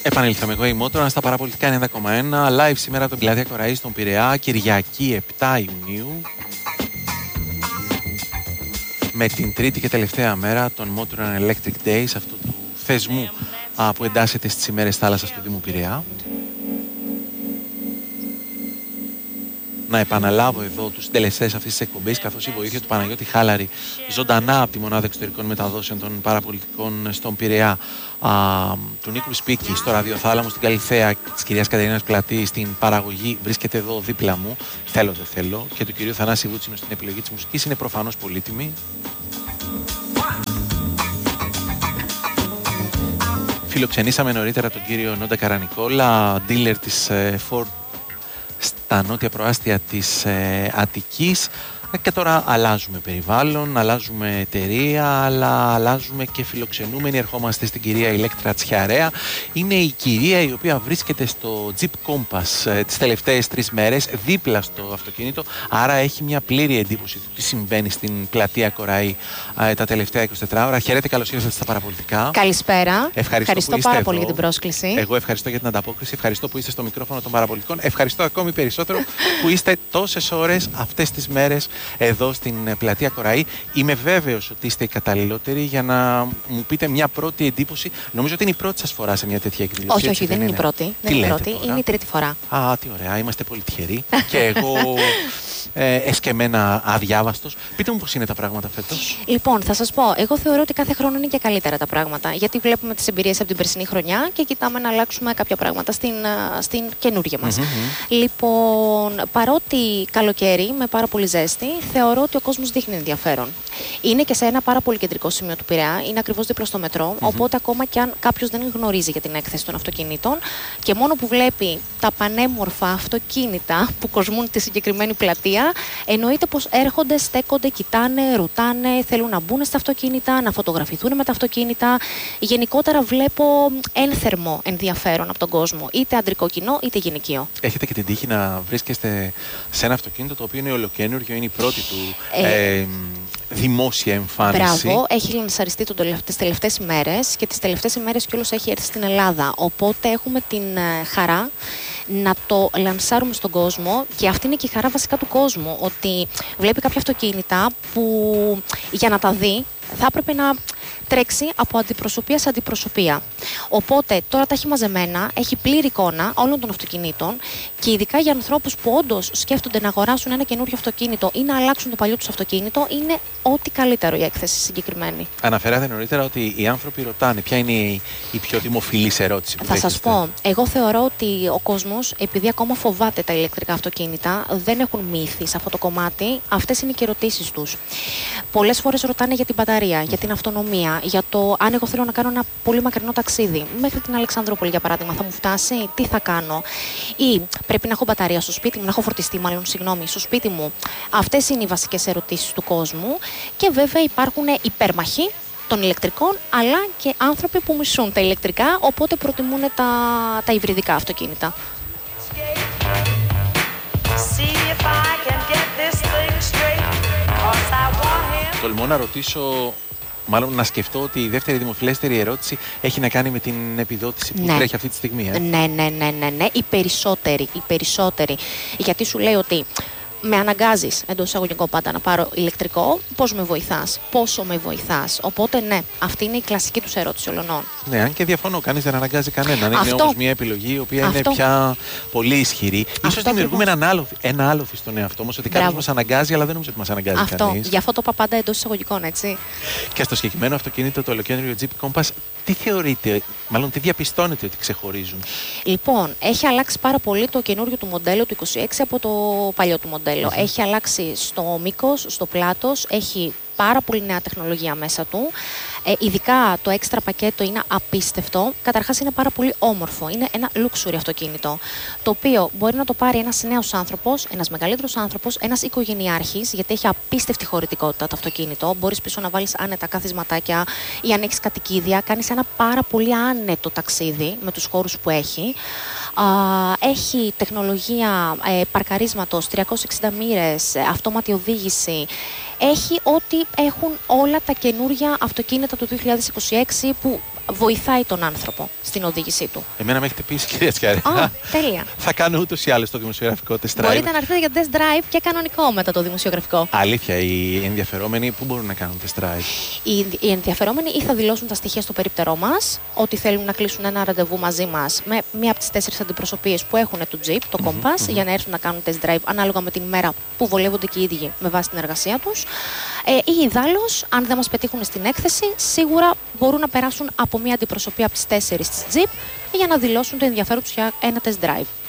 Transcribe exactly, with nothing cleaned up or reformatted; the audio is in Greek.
Επανήλθαμε εγώ η Μότορα στα παραπολιτικά ενενήντα κόμμα ένα, live σήμερα από την πλατεία Κοραή στον Πειραιά, Κυριακή επτά Ιουνίου, με την τρίτη και τελευταία μέρα των Motor Electric Days, αυτού του θεσμού α, που εντάσσεται στις ημέρες θάλασσας του Δήμου Πειραιά. Να επαναλάβω εδώ τους συντελεστές αυτής της εκπομπής, καθώς η βοήθεια του Παναγιώτη Χάλαρη ζωντανά από τη Μονάδα Εξωτερικών Μεταδόσεων των Παραπολιτικών στον Πειραιά, α, του Νίκου Σπίκη στο ραδιοθάλαμο στην Καλυθέα, της κυρίας Κατερίνας Πλατή στην παραγωγή, βρίσκεται εδώ δίπλα μου, θέλω δεν θέλω, και του κυρίου Θανάση Βούτσινου στην επιλογή της μουσικής, είναι προφανώς πολύτιμη. Φιλοξενήσαμε νωρίτερα τον κύριο Νόντα Καρανικόλα, dealer της ε, Ford στα νότια προάστια της ε, Αττικής, και τώρα αλλάζουμε περιβάλλον, αλλάζουμε εταιρεία, αλλά αλλάζουμε και φιλοξενούμενοι. Ερχόμαστε στην κυρία Ηλέκτρα Τσιαρέα. Είναι η κυρία η οποία βρίσκεται στο Jeep Compass ε, τις τελευταίες τρεις μέρες δίπλα στο αυτοκίνητο, άρα έχει μια πλήρη εντύπωση του τι συμβαίνει στην πλατεία Κοραή ε, τα τελευταία εικοσιτέσσερις ώρα. Χαίρετε, καλώς ήρθατε στα παραπολιτικά. Καλησπέρα. Ευχαριστώ, ευχαριστώ που είστε πάρα εδώ. πολύ για την πρόσκληση. Εγώ ευχαριστώ για την ανταπόκριση. Ευχαριστώ που είστε στο μικρόφωνο των παραπολιτικών. Ευχαριστώ ακόμη περισσότερο που είστε τόσες ώρες αυτές τις μέρες εδώ στην πλατεία Κοραή. Είμαι βέβαιος ότι είστε οι καταλληλότεροι για να μου πείτε μια πρώτη εντύπωση. Νομίζω ότι είναι η πρώτη σας φορά σε μια τέτοια εκδήλωση. Όχι, όχι, δεν είναι η πρώτη. Δεν είναι η πρώτη, είναι η τρίτη φορά. Α, τι ωραία, είμαστε πολύ τυχεροί. Και εγώ ε, εσκεμμένα αδιάβαστος. Πείτε μου πώς είναι τα πράγματα φέτος. Λοιπόν, θα σας πω, εγώ θεωρώ ότι κάθε χρόνο είναι και καλύτερα τα πράγματα. Γιατί βλέπουμε τις εμπειρίες από την περσινή χρονιά και κοιτάμε να αλλάξουμε κάποια πράγματα στην, στην καινούργια μας. Mm-hmm. Λοιπόν, παρότι καλοκαίρι με πάρα πολύ ζέστη, θεωρώ ότι ο κόσμος δείχνει ενδιαφέρον. Είναι και σε ένα πάρα πολύ κεντρικό σημείο του Πειραιά, είναι ακριβώς δίπλα στο μετρό, mm-hmm. οπότε ακόμα και αν κάποιος δεν γνωρίζει για την έκθεση των αυτοκινήτων και μόνο που βλέπει τα πανέμορφα αυτοκίνητα που κοσμούν τη συγκεκριμένη πλατεία, εννοείται πως έρχονται, στέκονται, κοιτάνε, ρουτάνε, θέλουν να μπουν στα αυτοκίνητα, να φωτογραφηθούν με τα αυτοκίνητα. Γενικότερα βλέπω ένθερμο ενδιαφέρον από τον κόσμο, είτε αντρικό κοινό είτε γυναικείο. Έχετε και την τύχη να βρίσκεστε σε ένα αυτοκίνητο το οποίο είναι ολοκαίνουργιο, είναι η πρώτη του ε, ε, δημόσια εμφάνιση. Μπράβο, έχει λανσαριστεί τις τελευταίες ημέρες και τις τελευταίες ημέρες κιόλας έχει έρθει στην Ελλάδα. Οπότε έχουμε την ε, χαρά να το λανσάρουμε στον κόσμο και αυτή είναι και η χαρά βασικά του κόσμου, ότι βλέπει κάποια αυτοκίνητα που για να τα δει θα έπρεπε να τρέξει από αντιπροσωπεία σε αντιπροσωπεία. Οπότε τώρα τα έχει μαζεμένα, έχει πλήρη εικόνα όλων των αυτοκινήτων και ειδικά για ανθρώπους που όντως σκέφτονται να αγοράσουν ένα καινούριο αυτοκίνητο ή να αλλάξουν το παλιό τους αυτοκίνητο, είναι ό,τι καλύτερο η έκθεση συγκεκριμένη. Αναφέρατε νωρίτερα ότι οι άνθρωποι ρωτάνε. Ποια είναι η, η πιο δημοφιλής ερώτηση που θα σας πω. Εγώ θεωρώ ότι ο κόσμος, επειδή ακόμα φοβάται τα ηλεκτρικά αυτοκίνητα, δεν έχουν μύθει σε αυτό το κομμάτι. Αυτές είναι και οι ερωτήσεις τους. Πολλές φορές ρωτάνε για την μπαταρία, για την αυτονομία, για το αν εγώ θέλω να κάνω ένα πολύ μακρινό ταξίδι. Μέχρι την Αλεξανδρούπολη, για παράδειγμα, θα μου φτάσει, τι θα κάνω. Ή πρέπει να έχω μπαταρία στο σπίτι μου, να έχω φορτιστεί, μάλλον, συγγνώμη, στο σπίτι μου. Αυτές είναι οι βασικές ερωτήσεις του κόσμου. Και βέβαια υπάρχουν υπέρμαχοι των ηλεκτρικών, αλλά και άνθρωποι που μισούν τα ηλεκτρικά, οπότε προτιμούν τα, τα υβριδικά αυτοκίνητα. Τολμώ να ρωτήσω, μάλλον να σκεφτώ ότι η δεύτερη δημοφιλέστερη ερώτηση έχει να κάνει με την επιδότηση που ναι. τρέχει αυτή τη στιγμή. Ε? Ναι, ναι, ναι, ναι, ναι. Οι περισσότεροι, οι περισσότεροι. Γιατί σου λέει ότι με αναγκάζεις εντός εισαγωγικών πάντα να πάρω ηλεκτρικό, πώς με βοηθάς, πόσο με βοηθάς. Οπότε ναι, αυτή είναι η κλασική τους ερώτηση ολονών. Ναι, αν και διαφωνώ, κανείς δεν αναγκάζει κανέναν. Είναι όμως μια επιλογή η οποία Αυτό. είναι πια πολύ ισχυρή. Ίσως δημιουργούμε έναν άλλο, ένα άλοφη στον εαυτό μας, ότι κάποιος μας αναγκάζει, αλλά δεν νομίζω ότι μας αναγκάζει αυτό. κανείς. Γι' αυτό το είπα πάντα εντός εισαγωγικών, έτσι. Και στο συγκεκριμένο αυτοκίνητο, το ολοκέντριο Jeep Compass, τι θεωρείτε, μάλλον τι διαπιστώνετε ότι ξεχωρίζουν? Λοιπόν, έχει αλλάξει πάρα πολύ το καινούριο του μοντέλο του είκοσι έξι από το παλιό του μοντέλο. Mm-hmm. Έχει αλλάξει στο μήκος, στο πλάτος, έχει πάρα πολύ νέα τεχνολογία μέσα του. Ε, ειδικά το έξτρα πακέτο είναι απίστευτο. Καταρχάς είναι πάρα πολύ όμορφο. Είναι ένα luxury αυτοκίνητο, το οποίο μπορεί να το πάρει ένας νέος άνθρωπος, ένας μεγαλύτερος άνθρωπος, ένας οικογενειάρχης, γιατί έχει απίστευτη χωρητικότητα το αυτοκίνητο. Μπορείς πίσω να βάλεις άνετα καθισματάκια ή αν έχεις κατοικίδια, κάνεις ένα πάρα πολύ άνετο ταξίδι με τους χώρους που έχει. Α, έχει τεχνολογία ε, παρκαρίσματος, τριακόσιες εξήντα μοίρες, ε, αυτόματη οδήγηση. Έχει ό,τι έχουν όλα τα καινούργια αυτοκίνητα του δύο χιλιάδες είκοσι έξι που βοηθάει τον άνθρωπο στην οδήγησή του. Εμένα με έχετε πείσει, κυρία Τσιάρη. Oh, τέλεια. Θα κάνω ούτως ή άλλως το δημοσιογραφικό test drive. Μπορείτε να έρθετε για test drive και κανονικό μετά το δημοσιογραφικό. Αλήθεια, οι ενδιαφερόμενοι πού μπορούν να κάνουν test drive? Οι, οι ενδιαφερόμενοι ή θα δηλώσουν τα στοιχεία στο περίπτερό μας, ότι θέλουν να κλείσουν ένα ραντεβού μαζί μας με μία από τις τέσσερις αντιπροσωπείες που έχουν το Jeep, το Compass, mm-hmm, για να έρθουν να κάνουν test drive ανάλογα με την ημέρα που βολεύονται και οι ίδιοι με βάση την εργασία τους. Ε, ή ιδάλλως, αν δεν μας πετύχουν στην έκθεση, σίγουρα μπορούν να περάσουν από μία αντιπροσωπεία από τις τέσσερις της Jeep για να δηλώσουν το ενδιαφέρον τους για ένα test drive.